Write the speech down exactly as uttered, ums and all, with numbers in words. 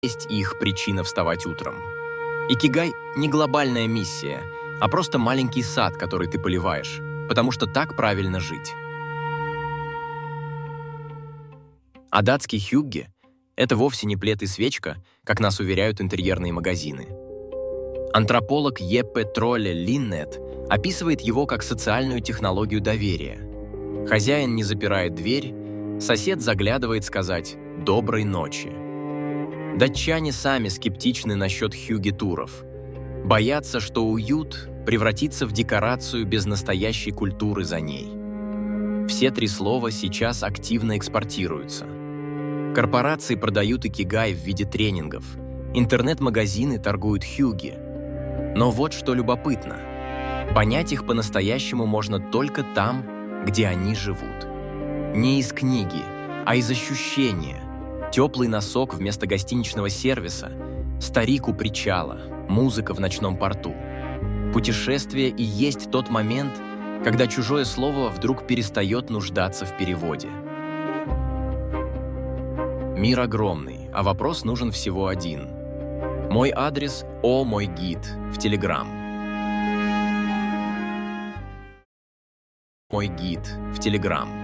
есть их причина вставать утром. Икигай — не глобальная миссия, а просто маленький сад, который ты поливаешь, потому что так правильно жить. А датский хюгге — это вовсе не плед и свечка, как нас уверяют интерьерные магазины. Антрополог Еппе Тролле Линнет описывает его как социальную технологию доверия. Хозяин не запирает дверь, сосед заглядывает сказать «доброй ночи». Датчане сами скептичны насчет хюгге-туров. Боятся, что уют превратится в декорацию без настоящей культуры за ней. Все три слова сейчас активно экспортируются. Корпорации продают икигай в виде тренингов, интернет-магазины торгуют хюгге. Но вот что любопытно. Понять их по-настоящему можно только там, где они живут. Не из книги, а из ощущения. Теплый носок вместо гостиничного сервиса, старик у причала, музыка в ночном порту. Путешествие и есть тот момент, когда чужое слово вдруг перестает нуждаться в переводе. Мир огромный, а вопрос нужен всего один. Мой адрес — О мой гид в Телеграм. Мой гид в Телеграм.